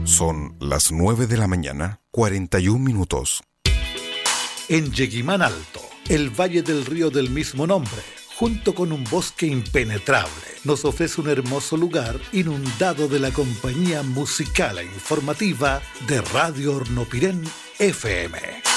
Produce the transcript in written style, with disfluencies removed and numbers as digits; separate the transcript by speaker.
Speaker 1: Son las 9 de la mañana, 41 minutos.
Speaker 2: En Yeguimán Alto, el valle del río del mismo nombre, junto con un bosque impenetrable, nos ofrece un hermoso lugar inundado de la compañía musical e informativa de Radio Hornopirén FM.